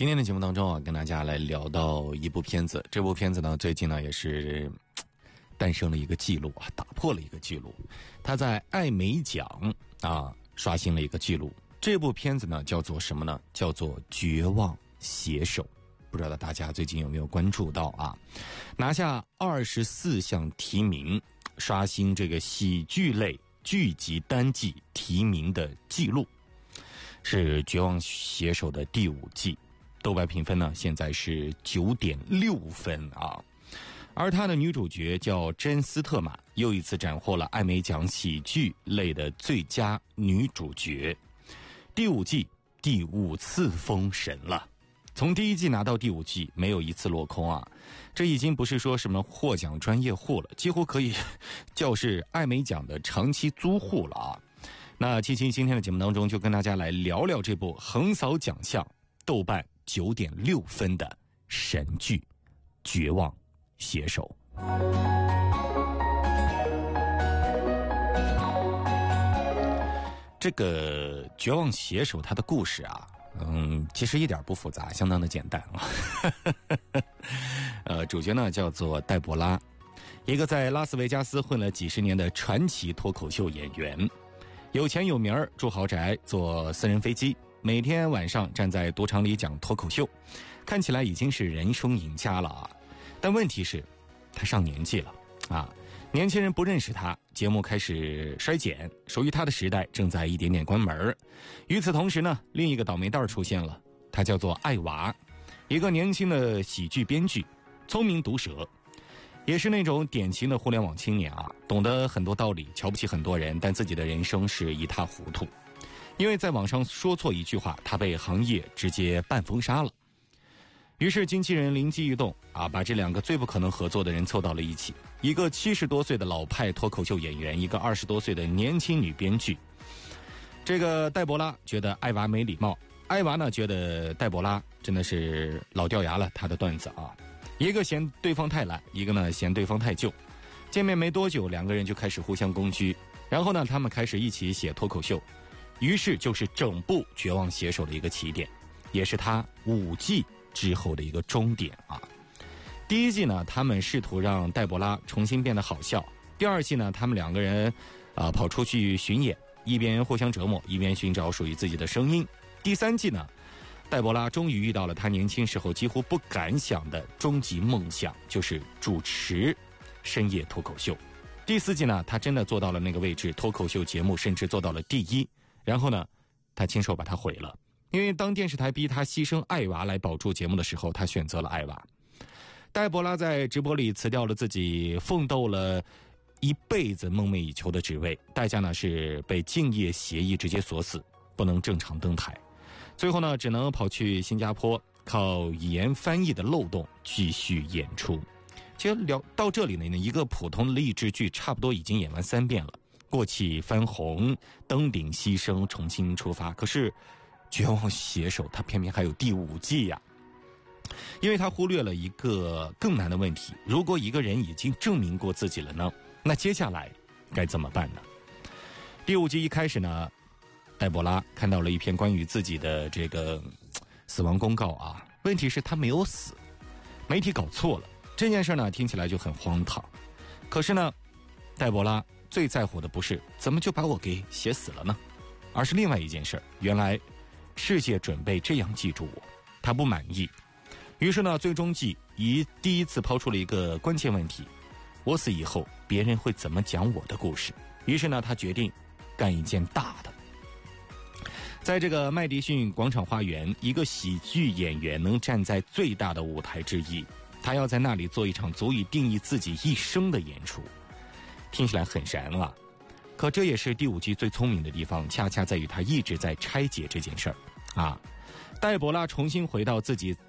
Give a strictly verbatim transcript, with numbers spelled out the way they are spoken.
今天的节目当中啊，跟大家来聊到一部片子。这部片子呢，最近呢也是诞生了一个记录啊，打破了一个记录。它在艾美奖啊刷新了一个记录。这部片子呢叫做什么呢？叫做《绝望写手》。不知道大家最近有没有关注到啊？拿下二十四项提名，刷新这个喜剧类剧集单季提名的记录，是《绝望写手》的第五季。豆瓣评分呢现在是 九点六 分啊，而她的女主角叫珍斯特玛，又一次斩获了艾美奖喜剧类的最佳女主角。第五季第五次封神了，从第一季拿到第五季没有一次落空啊，这已经不是说什么获奖专业户了，几乎可以叫是艾美奖的长期租户了啊。那七七今天的节目当中就跟大家来聊聊这部横扫奖项豆瓣九点六 分的神剧《绝望写手》。这个《绝望写手》它的故事啊，嗯，其实一点不复杂，相当的简单啊。呃，主角呢叫做黛博拉，一个在拉斯维加斯混了几十年的传奇脱口秀演员，有钱有名，住豪宅，坐私人飞机。每天晚上站在赌场里讲脱口秀，看起来已经是人生赢家了啊！但问题是，他上年纪了啊，年轻人不认识他，节目开始衰减，属于他的时代正在一点点关门。与此同时呢，另一个倒霉蛋出现了，他叫做艾娃，一个年轻的喜剧编剧，聪明毒舌，也是那种典型的互联网青年啊，懂得很多道理，瞧不起很多人，但自己的人生是一塌糊涂。因为在网上说错一句话，他被行业直接半封杀了。于是经纪人灵机一动啊，把这两个最不可能合作的人凑到了一起，一个七十多岁的老派脱口秀演员，一个二十多岁的年轻女编剧。这个黛博拉觉得艾娃没礼貌，艾娃呢觉得黛博拉真的是老掉牙了，他的段子啊，一个嫌对方太懒，一个呢嫌对方太旧。见面没多久，两个人就开始互相攻击，然后呢他们开始一起写脱口秀，于是就是整部《绝望写手》的一个起点，也是他五季之后的一个终点啊。第一季呢，他们试图让黛博拉重新变得好笑；第二季呢，他们两个人啊、呃、跑出去巡演，一边互相折磨，一边寻找属于自己的声音。第三季呢，黛博拉终于遇到了她年轻时候几乎不敢想的终极梦想，就是主持深夜脱口秀。第四季呢，她真的做到了那个位置，脱口秀节目甚至做到了第一。然后呢，他亲手把它毁了，因为当电视台逼他牺牲艾娃来保住节目的时候，他选择了艾娃。黛博拉在直播里辞掉了自己奋斗了一辈子梦寐以求的职位，代价呢是被竞业协议直接锁死，不能正常登台。最后呢，只能跑去新加坡，靠语言翻译的漏洞继续演出。其实聊到这里呢，一个普通励志剧差不多已经演完三遍了。过气翻红，登顶牺牲，重新出发。可是绝望写手他偏偏还有第五季呀、啊，因为他忽略了一个更难的问题，如果一个人已经证明过自己了呢，那接下来该怎么办呢？第五季一开始呢，黛博拉看到了一篇关于自己的这个死亡公告啊，问题是他没有死，媒体搞错了，这件事呢听起来就很荒唐。可是呢，黛博拉最在乎的不是怎么就把我给写死了呢，而是另外一件事，原来世界准备这样记住我，他不满意。于是呢，最终季一第一次抛出了一个关键问题，我死以后别人会怎么讲我的故事。于是呢，他决定干一件大的。在这个麦迪逊广场花园，一个喜剧演员能站在最大的舞台之一，他要在那里做一场足以定义自己一生的演出。听起来很燃啊，可这也是第五季最聪明的地方，恰恰在于他一直在拆解这件事儿啊。黛博拉重新回到自己